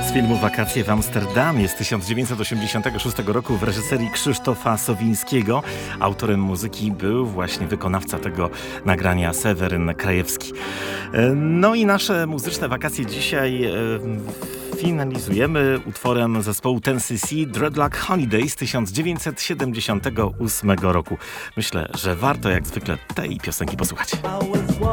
z filmu Wakacje w Amsterdamie z 1986 roku w reżyserii Krzysztofa Sowińskiego. Autorem muzyki był właśnie wykonawca tego nagrania Seweryn Krajewski. No i nasze muzyczne wakacje dzisiaj finalizujemy utworem zespołu Tennessee Dreadlock Holiday z 1978 roku. Myślę, że warto jak zwykle tej piosenki posłuchać.